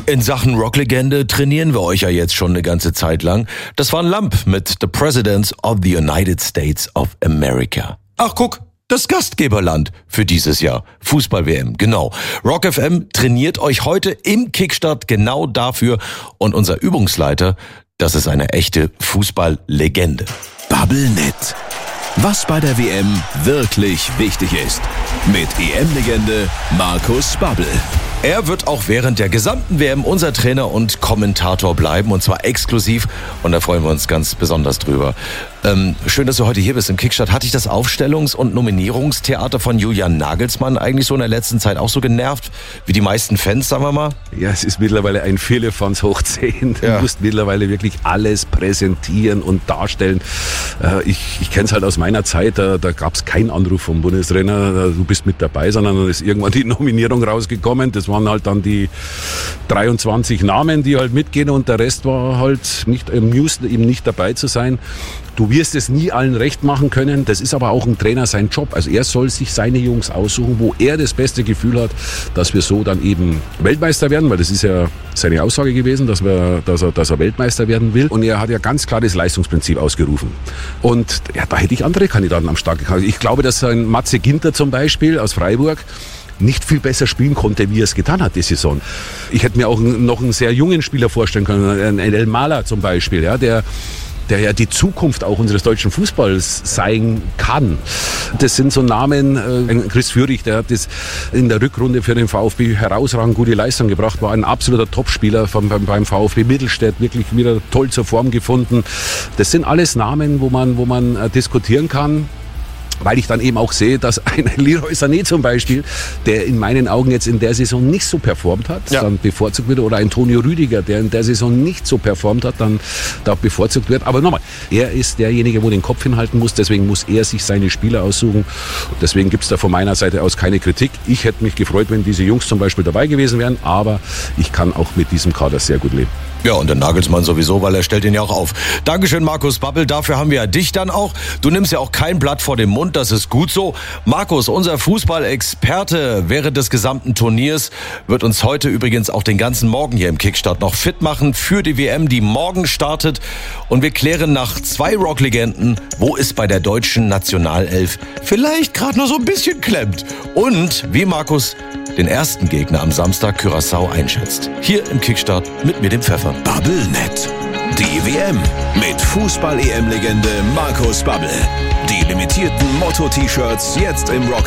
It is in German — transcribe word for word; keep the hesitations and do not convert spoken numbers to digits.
In Sachen Rocklegende trainieren wir euch ja jetzt schon eine ganze Zeit lang. Das war ein Lump mit The Presidents of the United States of America. Ach guck, das Gastgeberland für dieses Jahr. Fußball-W M, genau. Rock F M trainiert euch heute im Kickstart genau dafür. Und unser Übungsleiter, das ist eine echte Fußballlegende. Bubblenet. Was bei der W M wirklich wichtig ist. Mit E M-Legende Markus Babbel. Er wird auch während der gesamten W M unser Trainer und Kommentator bleiben, und zwar exklusiv, und da freuen wir uns ganz besonders drüber. Ähm, schön, dass du heute hier bist im Kickstart. Hat dich das Aufstellungs- und Nominierungstheater von Julian Nagelsmann eigentlich so in der letzten Zeit auch so genervt, wie die meisten Fans, sagen wir mal? Ja, es ist mittlerweile ein Vierlefanz hoch zehn. Du Ja. musst mittlerweile wirklich alles präsentieren und darstellen. Äh, ich ich kenne es halt aus meiner Zeit, da, da gab es keinen Anruf vom Bundestrainer, du bist mit dabei, sondern dann ist irgendwann die Nominierung rausgekommen. Das waren halt dann die dreiundzwanzig Namen, die halt mitgehen, und der Rest war halt nicht amused, eben nicht dabei zu sein. Du wirst es nie allen recht machen können, das ist aber auch ein Trainer sein Job. Also er soll sich seine Jungs aussuchen, wo er das beste Gefühl hat, dass wir so dann eben Weltmeister werden, weil das ist ja seine Aussage gewesen, dass, wir, dass, er, dass er Weltmeister werden will. Und er hat ja ganz klar das Leistungsprinzip ausgerufen. Und ja, da hätte ich andere Kandidaten am Start gehabt. Ich glaube, dass ein Matze Ginter zum Beispiel aus Freiburg nicht viel besser spielen konnte, wie er es getan hat, die Saison. Ich hätte mir auch noch einen sehr jungen Spieler vorstellen können, einen El Mala zum Beispiel, ja, der der ja die Zukunft auch unseres deutschen Fußballs sein kann. Das sind so Namen, äh, Chris Führig, der hat das in der Rückrunde für den VfB herausragend gute Leistung gebracht, war ein absoluter Topspieler vom, beim, beim VfB Mittelstädt, wirklich wieder toll zur Form gefunden. Das sind alles Namen, wo man, wo man äh, diskutieren kann. Weil ich dann eben auch sehe, dass ein Leroy Sané zum Beispiel, der in meinen Augen jetzt in der Saison nicht so performt hat, ja. dann bevorzugt wird. Oder ein Antonio Rüdiger, der in der Saison nicht so performt hat, dann da bevorzugt wird. Aber nochmal, er ist derjenige, wo den Kopf hinhalten muss. Deswegen muss er sich seine Spieler aussuchen. Deswegen gibt es da von meiner Seite aus keine Kritik. Ich hätte mich gefreut, wenn diese Jungs zum Beispiel dabei gewesen wären. Aber ich kann auch mit diesem Kader sehr gut leben. Ja, und der Nagelsmann sowieso, weil er stellt ihn ja auch auf. Dankeschön, Markus Babbel. Dafür haben wir ja dich dann auch. Du nimmst ja auch kein Blatt vor den Mund, das ist gut so. Markus, unser Fußballexperte während des gesamten Turniers, wird uns heute übrigens auch den ganzen Morgen hier im Kickstart noch fit machen für die W M, die morgen startet. Und wir klären nach zwei Rocklegenden, wo es bei der deutschen Nationalelf vielleicht gerade noch so ein bisschen klemmt. Und wie Markus den ersten Gegner am Samstag Curaçao einschätzt. Hier im Kickstart mit mir, dem Pfeffer. Bubblenet. Die W M mit Fußball-E M-Legende Markus Babbel. Die limitierten Motto-T-Shirts jetzt im Rock